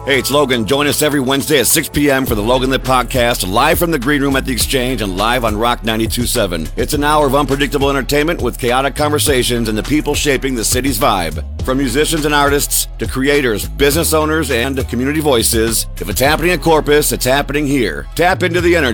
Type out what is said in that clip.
Hey, it's Logan. Join us every Wednesday at 6 p.m. for the Logan Lit Podcast, live from the Green Room at the Exchange and live on Rock 92.7. It's an hour of unpredictable entertainment with chaotic conversations and the people shaping the city's vibe. From musicians and artists to creators, business owners, and community voices, if it's happening in Corpus, it's happening here. Tap into the energy